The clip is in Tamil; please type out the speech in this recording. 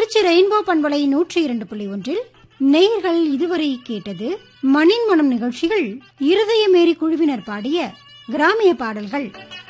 திருச்சி ரெயின்போ பண்பலை 102.1 நேயர்கள் இதுவரை கேட்டது மண்ணின் மனம் நிகழ்ச்சிகள் இருதயமேரி குழுவினர் பாடிய கிராமிய பாடல்கள்.